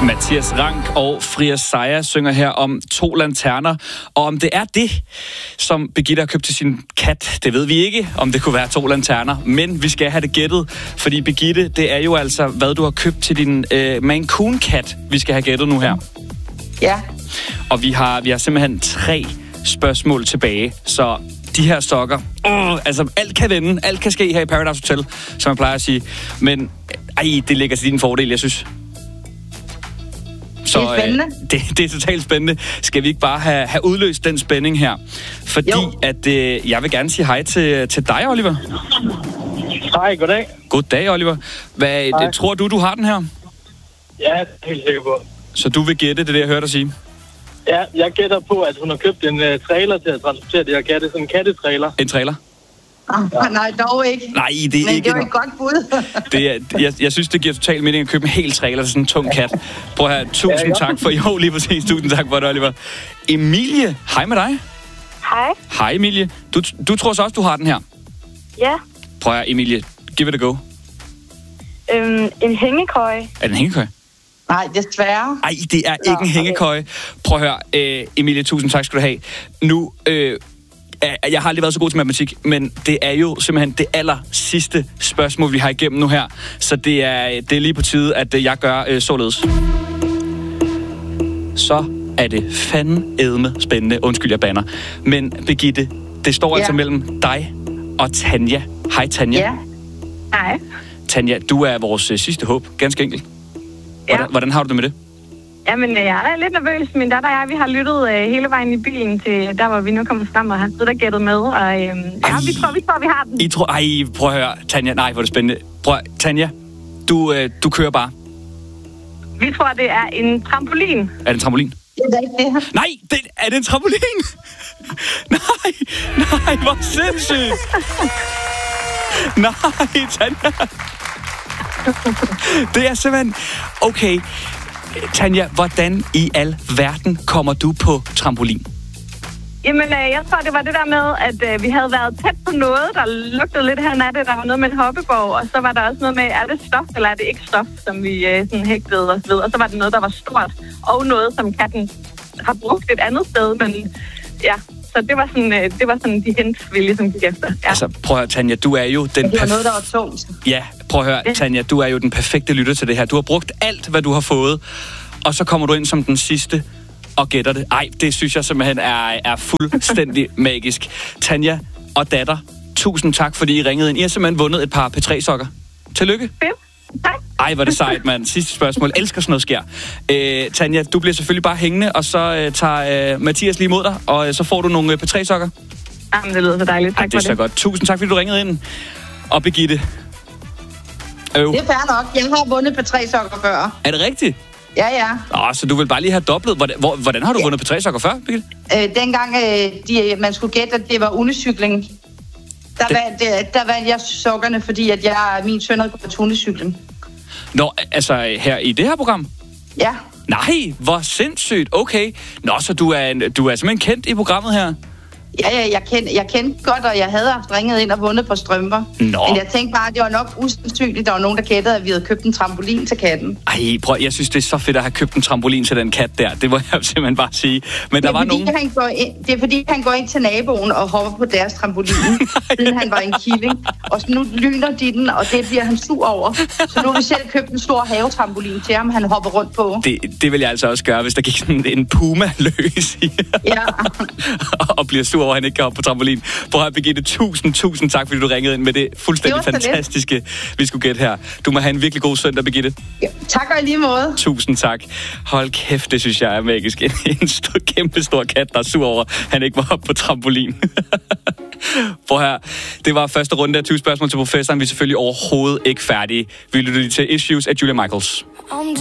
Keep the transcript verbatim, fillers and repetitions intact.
Mathias Rank og Fria Seja synger her om to lanterner. Og om det er det, som Birgitte har købt til sin kat, det ved vi ikke, om det kunne være to lanterner. Men vi skal have det gættet, fordi Birgitte, det er jo altså, hvad du har købt til din øh, Maine Coon-kat, vi skal have gættet nu her. Ja. Og vi har, vi har simpelthen tre spørgsmål tilbage, så de her sokker, øh, altså alt kan vende, alt kan ske her i Paradise Hotel, som jeg plejer at sige. Men ej, det ligger til din fordel, jeg synes. Så, det er spændende. Øh, det, det er totalt spændende. Skal vi ikke bare have, have udløst den spænding her? Fordi jo. at øh, jeg vil gerne sige hej til, til dig, Oliver. Hej, goddag. Goddag, Oliver. Hvad det, tror du, du har den her? Ja, det er helt sikker på. Så du vil gætte det, jeg hørte dig sige? Ja, jeg gætter på, at hun har købt en uh, trailer til at transportere det her katte. Sådan en kattetrailer. En trailer? Ah, ja. Nej, dog ikke. Nej, det er Men ikke... det er jo et godt bud. det er, jeg, jeg synes, det giver total mening at købe en hel trailer til sådan en tung kat. Prøv at høre, tusind ja, tak for... Jo, lige præcis. Tusind tak for det, Oliver. Emilie, hej med dig. Hej. Hej, Emilie. Du, du tror så også, du har den her? Ja. Prøv at høre, Emilie. Give it a go. Øhm, en hængekøje. Er det en hængekøje? Nej, desværre. Ej, det er ikke Nå, en hængekøje. Okay. Prøv at høre, øh, Emilie, tusind tak skal du have. Nu, øh, jeg har aldrig været så god til matematik, men det er jo simpelthen det aller sidste spørgsmål, vi har igennem nu her. Så det er, det er lige på tide, at jeg gør øh, således. Så er det fanden edme spændende. Undskyld, jeg bander. Men Birgitte, det står ja. altså mellem dig og Tanja. Hej, Tanja. Ja. Hej. Tanja, du er vores øh, sidste håb. Ganske enkelt. Hvordan, ja. hvordan har du det med det? Jamen, jeg er lidt nervøs. Min datter og jeg, vi har lyttet øh, hele vejen i bilen til der, hvor vi nu kommer frem, og har siddet og gættet med. Og øh, ja, vi tror, vi tror, vi har den. I tror, ej, prøv at høre, Tanja. Nej, hvor er det spændende. Prøv at, Tanja, du, øh, du kører bare. Vi tror, det er en trampolin. Er det en trampolin? Det er ikke det. Nej, det, er det en trampolin? nej, nej, hvor sindssygt. nej, Tanja. Det er simpelthen... Okay, Tanja, hvordan i al verden kommer du på trampolin? Jamen, øh, jeg tror, det var det der med, at øh, vi havde været tæt på noget, der lugtede lidt her natte. Der var noget med en hoppeborg, og så var der også noget med, er det stof, eller er det ikke stof, som vi øh, sådan hægtede os ved. Og så var det noget, der var stort, og noget, som katten har brugt et andet sted, men ja... Så det var sådan, det var sådan de hint, vi ligesom gik efter. Ja. Altså, prøv at høre, Tanja, du er jo den... Det var noget, der var tungt. Ja, prøv at høre, ja. Tanja, du er jo den perfekte lytter til det her. Du har brugt alt, hvad du har fået, og så kommer du ind som den sidste og gætter det. Ej, det synes jeg simpelthen er, er fuldstændig magisk. Tanja og datter, tusind tak, fordi I ringede ind. I har simpelthen vundet et par P tre sokker. Tillykke. Ja. Tak. Ej, hvor er det sejt, mand. Sidste spørgsmål. Elsker sådan noget sker. Øh, Tanja, du bliver selvfølgelig bare hængende, og så øh, tager øh, Mathias lige mod dig, og øh, så får du nogle øh, P tre sokker. Jamen, det lyder så dejligt. Tak Ej, det er for så det. godt. Tusind tak, fordi du ringede ind. Og Birgitte. Øv. Det er fair nok. Jeg har vundet P tre sokker før. Er det rigtigt? Ja, ja. Åh, så du vil bare lige have dobblet. Hvordan, hvor, hvordan har du ja. vundet P tre sokker før, Birgitte? Øh, dengang øh, de, man skulle gætte, at det var undecykling. Der, det... var, der vandt jeg sokkerne, fordi at jeg, min søn havde gået til hundecykling. Nå, altså her i det her program? Ja. Nej, hvor sindssygt. Okay. Nå, så du er, en, du er simpelthen kendt i programmet her? Ja, ja, jeg kendte jeg kendte godt, og jeg havde haft ringet ind og vundet på strømper. Nå. Men jeg tænkte bare, at det var nok usandsynligt. Der var nogen, der gættede, at vi havde købt en trampolin til katten. Ej, prøv, jeg synes, det er så fedt at have købt en trampolin til den kat der. Det må jeg simpelthen bare sige. Men der var nogen... Han går ind, det er fordi, han går ind til naboen og hopper på deres trampolin, siden han var en killing. Og så nu lyner de den, og det bliver han sur over. Så nu har vi selv købt en stor havetrampolin til ham, han hopper rundt på. Det, det vil jeg altså også gøre, hvis der gik sådan en puma løs i. Ja. og bliver sur over, at han ikke kan hoppe på trampolin. Prøv at Birgitte, tusind, tusind tak, fordi du ringede ind med det fuldstændig det fantastiske, lidt. vi skulle gætte her. Du må have en virkelig god søndag, Birgitte. Ja, tak og i lige måde. Tusind tak. Hold kæft, det synes jeg er magisk. En, en stor, kæmpe stor kat, der er sur over, han ikke var oppe på trampolin. Prøv her. Det var første runde af tyve spørgsmål til professoren. Vi er selvfølgelig overhovedet ikke færdige. Vi lytter lige til Issues af Julia Michaels.